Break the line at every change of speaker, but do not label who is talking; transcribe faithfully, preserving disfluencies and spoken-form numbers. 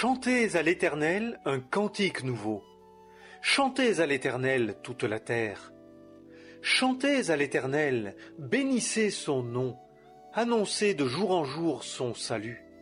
Chantez à l'Éternel un cantique nouveau. Chantez à l'Éternel toute la terre. Chantez à l'Éternel, bénissez son nom, annoncez de jour en jour son salut.